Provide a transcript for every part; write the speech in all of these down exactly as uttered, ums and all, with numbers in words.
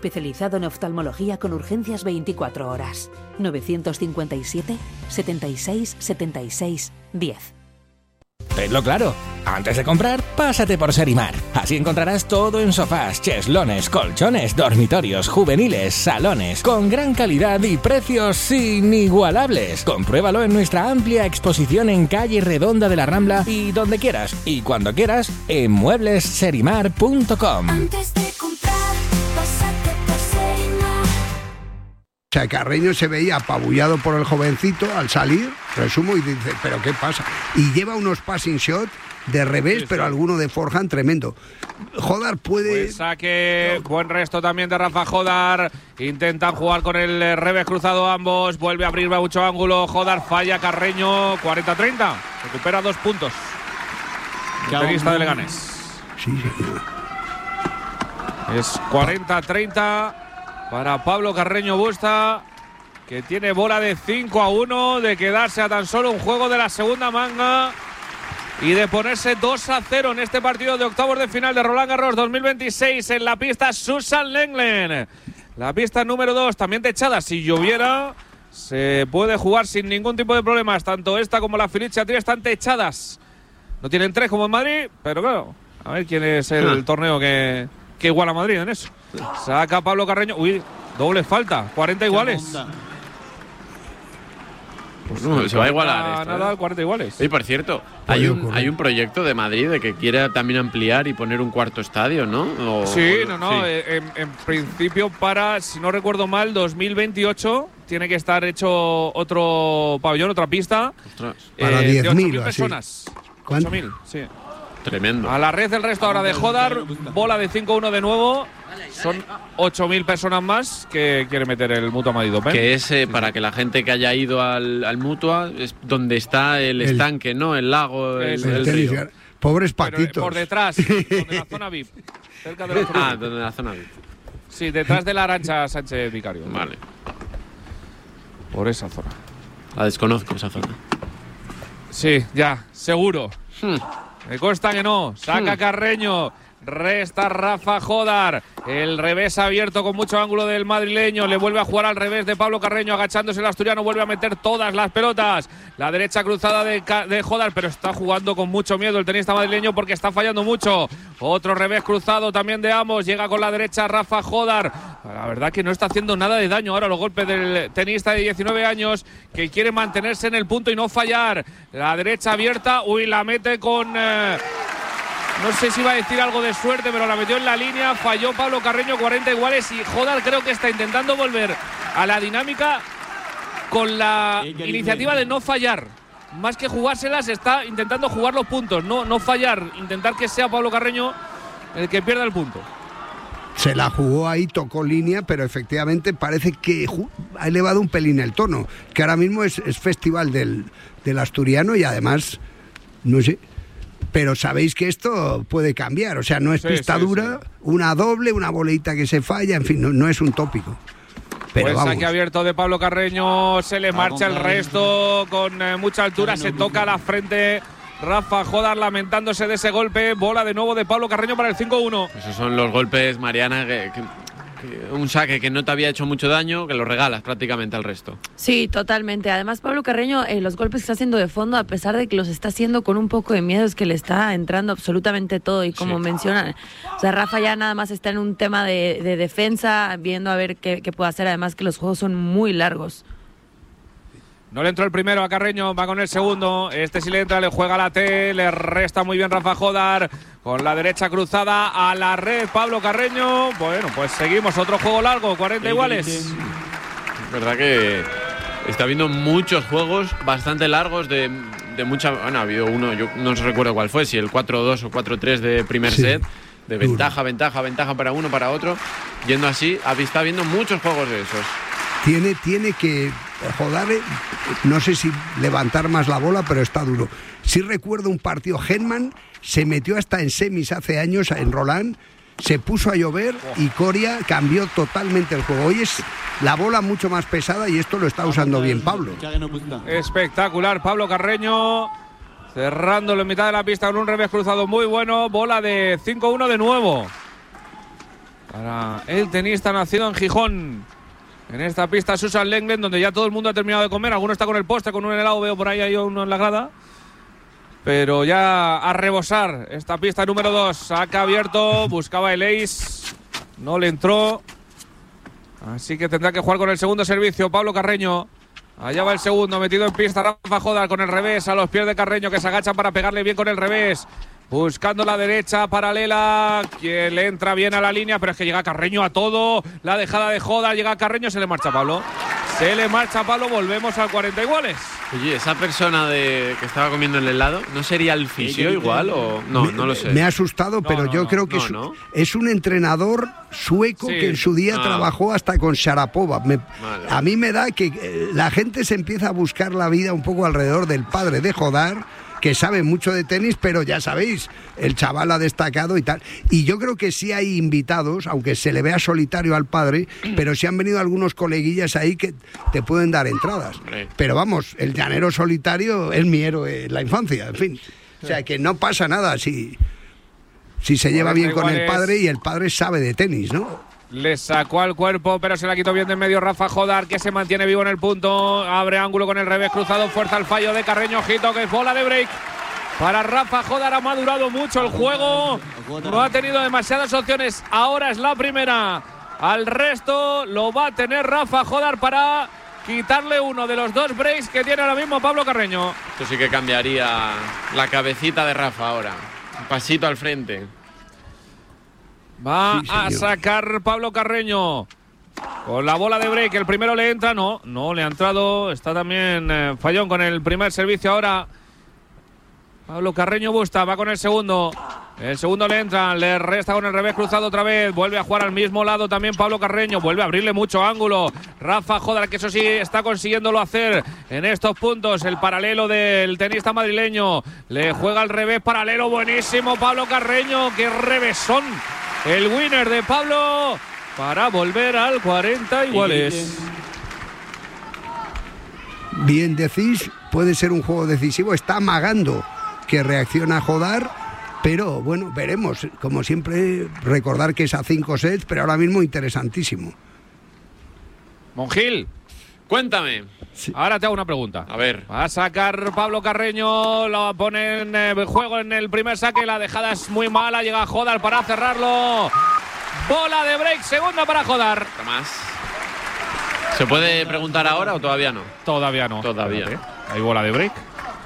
Especializado en oftalmología con urgencias veinticuatro horas. novecientos cincuenta y siete, setenta y seis, setenta y seis, diez. Tenlo claro, antes de comprar, pásate por Serimar. Así encontrarás todo en sofás, cheslaones, colchones, dormitorios, juveniles, salones, con gran calidad y precios inigualables. Compruébalo en nuestra amplia exposición en calle Redonda de la Rambla y donde quieras y cuando quieras en muebles serimar punto com. Antes de comprar, pásate por Serimar. O sea, Carreño se veía apabullado por el jovencito al salir, resumo, y dice, ¿pero qué pasa? Y lleva unos passing shots de revés, sí, pero sí. Alguno de forehand tremendo. Jodar puede... Pues saque, buen resto también de Rafa Jodar. Intentan jugar con el revés cruzado ambos. Vuelve a abrir mucho ángulo. Jodar falla, Carreño, cuarenta treinta. Recupera dos puntos. El tenista de Leganés. Sí, señor. Es cuarenta treinta para Pablo Carreño Busta, que tiene bola de cinco a uno, de quedarse a tan solo un juego de la segunda manga y de ponerse dos a cero en este partido de octavos de final de Roland Garros dos mil veintiséis en la pista Susan Lenglen. La pista número dos, también techada. Si lloviera, se puede jugar sin ningún tipo de problemas. Tanto esta como la Felicia Tri están techadas. No tienen tres como en Madrid, pero claro, a ver quién es el torneo que, que iguala a Madrid en eso. Saca Pablo Carreño. Uy, doble falta. cuarenta iguales. Pues no, se va a igualar esto, nada, ¿eh? cuarenta iguales. Y por cierto, hay un, hay un proyecto de Madrid de que quiere también ampliar y poner un cuarto estadio, ¿no? O, sí, o, no, no. Sí. Eh, en, en principio para, si no recuerdo mal, dos mil veintiocho tiene que estar hecho otro pabellón, otra pista. Ostras. Para eh, diez mil personas. ¿Cuánto? ocho mil, sí. Tremendo. A la red el resto ahora de Jodar, bola de cinco uno de nuevo. Son ocho mil personas más que quiere meter el Mutua Madrid Open. Que es eh, para que la gente que haya ido al, al Mutua, es donde está el, el estanque, ¿no? El lago, el, el, el río. Pobres Pero, patitos. por detrás, donde la zona V I P. Cerca de la zona Ah, V I P. donde la zona V I P. Sí, detrás de la Arancha Sánchez Vicario. Vale. Por esa zona. La desconozco, esa zona. Sí, ya, seguro. Hmm. Me consta que no. Saca Carreño. Resta Rafa Jodar. El revés abierto con mucho ángulo del madrileño. Le vuelve a jugar al revés de Pablo Carreño. Agachándose el asturiano. Vuelve a meter todas las pelotas. La derecha cruzada de, de Jodar. Pero está jugando con mucho miedo el tenista madrileño porque está fallando mucho. Otro revés cruzado también de ambos. Llega con la derecha Rafa Jodar. La verdad que no está haciendo nada de daño ahora los golpes del tenista de diecinueve años que quiere mantenerse en el punto y no fallar. La derecha abierta. Uy, la mete con... Eh, No sé si iba a decir algo de suerte, pero la metió en la línea. Falló Pablo Carreño, cuarenta iguales. Y Jodar creo que está intentando volver a la dinámica con la iniciativa de no fallar. Más que jugárselas, está intentando jugar los puntos. No, no fallar, intentar que sea Pablo Carreño el que pierda el punto. Se la jugó ahí, tocó línea, pero efectivamente parece que ha elevado un pelín el tono. Que ahora mismo es, es festival del, del asturiano y además, no sé... Pero sabéis que esto puede cambiar, o sea, no es sí, pista sí, dura, sí. Una doble, una boleita que se falla, en fin, no, no es un tópico. Pero pues vamos. Saque abierto de Pablo Carreño, se le marcha el resto con eh, mucha altura, se toca la frente Rafa Jodar lamentándose de ese golpe, bola de nuevo de Pablo Carreño para el cinco uno. Esos son los golpes, Mariana, que, que, que un saque que no te había hecho mucho daño, que lo regalas prácticamente al resto. Sí, totalmente. Además, Pablo Carreño, eh, los golpes que está haciendo de fondo, a pesar de que los está haciendo con un poco de miedo, es que le está entrando absolutamente todo. Y como sí. mencionan, o sea, Rafa ya nada más está en un tema de, de defensa, viendo a ver qué, qué puede hacer. Además que los juegos son muy largos. No le entró el primero a Carreño, va con el segundo. Este sí le entra, le juega la T, le resta muy bien Rafa Jodar. Con la derecha cruzada a la red, Pablo Carreño. Bueno, pues seguimos, otro juego largo, cuarenta iguales. Es verdad que está habiendo muchos juegos bastante largos de, de mucha... Bueno, ha habido uno, yo no recuerdo cuál fue, si el cuatro dos o cuatro tres de primer sí. set. De ventaja, ventaja, ventaja para uno, para otro. Yendo así, está habiendo muchos juegos de esos. Tiene, tiene que, Jodar, no sé si levantar más la bola, pero está duro. Sí recuerdo un partido, Henman se metió hasta en semis hace años en Roland, se puso a llover y Coria cambió totalmente el juego. Hoy es la bola mucho más pesada y esto lo está usando bien Pablo. Espectacular, Pablo Carreño, cerrándolo en mitad de la pista con un revés cruzado muy bueno, bola de cinco uno de nuevo. para el tenista nacido en Gijón. En esta pista Susan Lenglen, donde ya todo el mundo ha terminado de comer. Alguno está con el postre, con un helado, veo por ahí hay uno en la grada. Pero ya a rebosar esta pista número dos. Saca abierto, buscaba el ace, no le entró. Así que tendrá que jugar con el segundo servicio Pablo Carreño. Allá va el segundo, metido en pista Rafa Jodar con el revés a los pies de Carreño, que se agacha para pegarle bien con el revés. Buscando la derecha paralela, que le entra bien a la línea, pero es que llega Carreño a todo. La dejada de Jodar, llega Carreño, se le marcha Pablo. Se le marcha Pablo, volvemos al cuarenta iguales. Oye, esa persona de que estaba comiendo el helado, ¿no sería el fisio igual o no? Me, no lo sé. Me ha asustado, No, pero no, yo no, creo que no, es, no. es un entrenador sueco Sí. que en su día Ah. trabajó hasta con Sharapova. Me- Vale. A mí me da que eh, la gente se empieza a buscar la vida un poco alrededor del padre de Jodar, que sabe mucho de tenis, pero ya sabéis, el chaval ha destacado y tal. Y yo creo que sí hay invitados, aunque se le vea solitario al padre, pero sí han venido algunos coleguillas ahí que te pueden dar entradas. Hombre. Pero vamos, el llanero solitario es mi héroe en la infancia, en fin. O sea, que no pasa nada si, si se lleva bien con el iguales. padre y el padre sabe de tenis, ¿no? Le sacó al cuerpo, pero se la quitó bien de en medio Rafa Jodar, que se mantiene vivo en el punto. Abre ángulo con el revés cruzado, fuerza al fallo de Carreño. Ojito, que es bola de break. Para Rafa Jodar ha madurado mucho el juego. No ha tenido demasiadas opciones. Ahora es la primera. Al resto lo va a tener Rafa Jodar para quitarle uno de los dos breaks que tiene ahora mismo Pablo Carreño. Esto sí que cambiaría la cabecita de Rafa ahora. Un pasito al frente. Va Sí, a señor. sacar Pablo Carreño con la bola de break. El primero le entra, no, no le ha entrado. Está también eh, fallón con el primer servicio ahora. Pablo Carreño Busta va con el segundo. El segundo le entra, le resta con el revés cruzado otra vez. Vuelve a jugar al mismo lado también Pablo Carreño. Vuelve a abrirle mucho ángulo. Rafa Jodar, que eso sí está consiguiéndolo hacer en estos puntos. El paralelo del tenista madrileño. Le juega al revés paralelo. Buenísimo Pablo Carreño. ¡Qué revesón! El winner de Pablo para volver al cuarenta iguales. Bien decís, puede ser un juego decisivo. Está amagando que reacciona Jodar, pero bueno, veremos. Como siempre, recordar que es a cinco sets, pero ahora mismo interesantísimo. Monjil, Cuéntame. ahora te hago una pregunta. A ver. Va a sacar Pablo Carreño, lo pone en eh, juego en el primer saque, la dejada es muy mala, llega Jodar para cerrarlo. Bola de break, segunda para Jodar. Tomás. ¿Se puede preguntar ahora o todavía no? Todavía no. Todavía. Espérate, hay bola de break.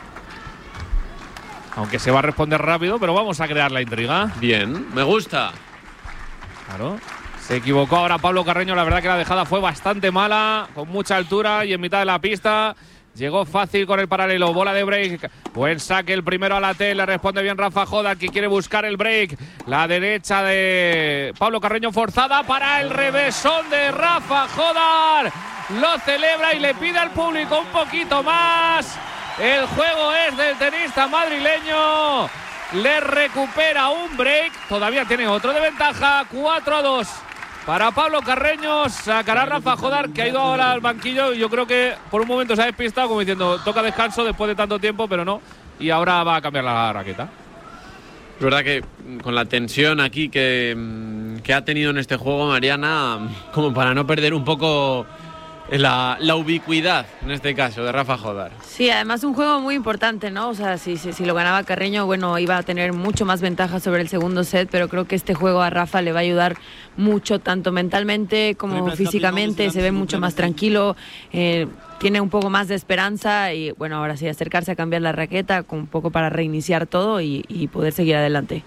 Aunque se va a responder rápido, pero vamos a crear la intriga. Bien, me gusta. Claro. Se equivocó ahora Pablo Carreño, la verdad que la dejada fue bastante mala, con mucha altura y en mitad de la pista. Llegó fácil con el paralelo, bola de break. Buen saque el primero a la T, le responde bien Rafa Jodar, que quiere buscar el break. La derecha de Pablo Carreño forzada para el revésón de Rafa Jodar. Lo celebra y le pide al público un poquito más. El juego es del tenista madrileño. Le recupera un break. Todavía tiene otro de ventaja. cuatro a dos. Para Pablo Carreño, sacará Rafa Jodar, que ha ido ahora al banquillo y yo creo que por un momento se ha despistado como diciendo toca descanso después de tanto tiempo, pero no. Y ahora va a cambiar la raqueta. Es verdad que con la tensión aquí que, que ha tenido en este juego Mariana, como para no perder un poco la, la ubicuidad, en este caso, de Rafa Jodar. Sí, además un juego muy importante, ¿no? O sea, si, si, si lo ganaba Carreño, bueno, iba a tener mucho más ventaja sobre el segundo set, pero creo que este juego a Rafa le va a ayudar mucho, tanto mentalmente como físicamente, se ve mucho más tranquilo, eh, tiene un poco más de esperanza y, bueno, ahora sí, acercarse a cambiar la raqueta con un poco para reiniciar todo y, y poder seguir adelante.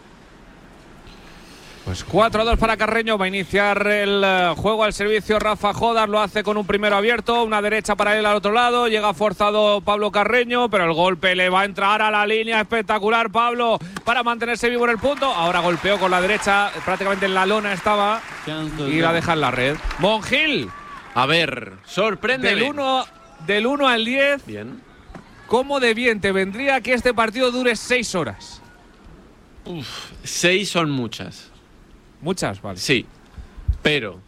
Pues cuatro a dos para Carreño, va a iniciar el uh, juego al servicio Rafa Jodar, lo hace con un primero abierto, una derecha para él al otro lado, llega forzado Pablo Carreño, pero el golpe le va a entrar a la línea, espectacular Pablo para mantenerse vivo en el punto, ahora golpeó con la derecha, prácticamente en la lona estaba y la deja en la red. Monjil, A ver, sorpréndeme. del uno del uno al diez, Bien. ¿cómo de bien te vendría que este partido dure seis horas? Uf, seis son muchas. Muchas, vale. Sí, pero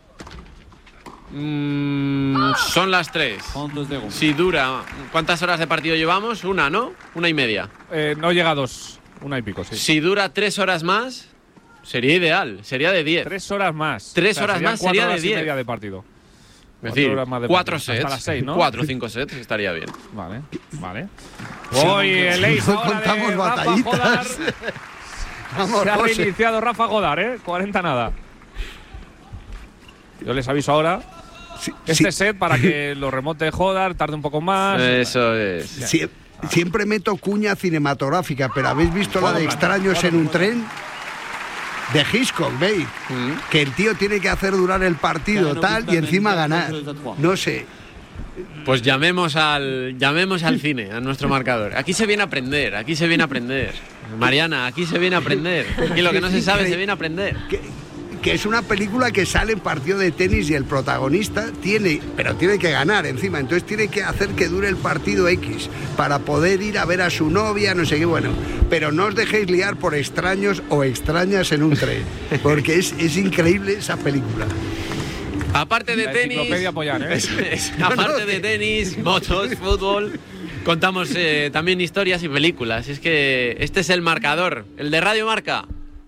mm, son las tres. Si dura, ¿cuántas horas de partido llevamos? Una, ¿no? Una y media. Eh, no llega a dos, una y pico, sí. Si dura tres horas más, Sería ideal, sería de diez. Tres horas más. Tres O sea, horas serían más cuatro sería de horas y diez. media de partido. Es decir, horas más de cuatro partido. sets. Hasta las seis, ¿no? Cuatro o cinco sets estaría bien. Vale, vale. Sí, Hoy el ace no ahora contamos de Rafa batallitas. Jodar. Vamos, Se ha José. reiniciado Rafa Jodar, ¿eh? cuarenta nada. Yo les aviso ahora. Sí, Este sí. set para que lo remonte Jodar, tarde un poco más. Eso es. Sie- siempre meto cuña cinematográfica, pero ¿habéis visto la de Extraños en un tren? De Hitchcock, ¿veis? Que el tío tiene que hacer durar el partido tal y encima ganar. No sé. Pues llamemos al llamemos al cine, a nuestro marcador. Aquí se viene a aprender, aquí se viene a aprender. Mariana, aquí se viene a aprender. Aquí lo que no se sabe se viene a aprender. Que, que es una película que sale en partido de tenis y el protagonista tiene, pero tiene que ganar encima, entonces tiene que hacer que dure el partido X para poder ir a ver a su novia, no sé qué, bueno, pero no os dejéis liar por extraños o extrañas en un tren, porque es, es increíble esa película. Aparte de La tenis, enciclopedia apoyar, ¿eh? es- es- aparte de tenis, motos, fútbol, contamos eh, también historias y películas. Es que este es el marcador, el de Radio Marca.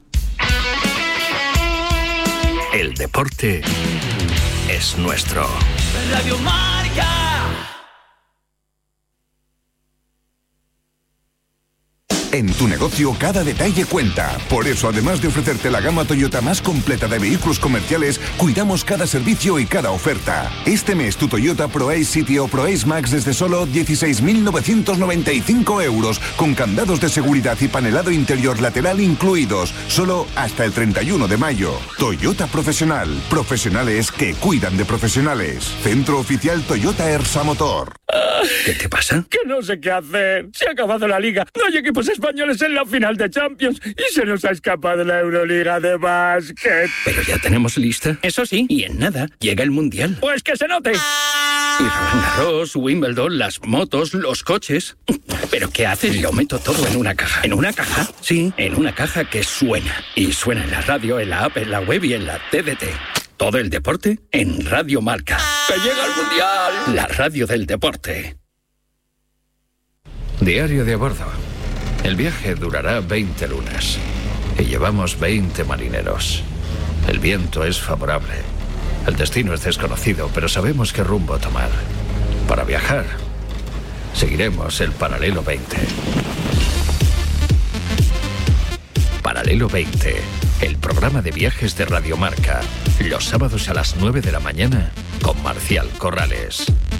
El deporte es nuestro. Radio Marca. En tu negocio cada detalle cuenta. Por eso, además de ofrecerte la gama Toyota más completa de vehículos comerciales, cuidamos cada servicio y cada oferta. Este mes tu Toyota ProAce City o ProAce Max desde solo dieciséis mil novecientos noventa y cinco euros, con candados de seguridad y panelado interior lateral incluidos, solo hasta el treinta y uno de mayo. Toyota Profesional. Profesionales que cuidan de profesionales. Centro oficial Toyota Ersa Motor. ¿Qué te pasa? Que no sé qué hacer. Se ha acabado la liga. No hay equipos españoles en la final de Champions y se nos ha escapado la Euroliga de básquet. Pero ya tenemos lista. Eso sí, y en nada llega el Mundial. Pues que se note. Y Roland Garros, Wimbledon, las motos, los coches. ¿Pero qué haces? Lo meto todo en una caja. ¿En una caja? Sí, en una caja que suena. Y suena en la radio, en la app, en la web y en la T D T. Todo el deporte en Radio Marca. ¡Que llega el Mundial! La radio del deporte. Diario de a bordo. El viaje durará veinte lunas. Y llevamos veinte marineros. El viento es favorable. El destino es desconocido, pero sabemos qué rumbo tomar. Para viajar, seguiremos el Paralelo veinte. Paralelo veinte, el programa de viajes de Radio Marca. Los sábados a las nueve de la mañana con Marcial Corrales.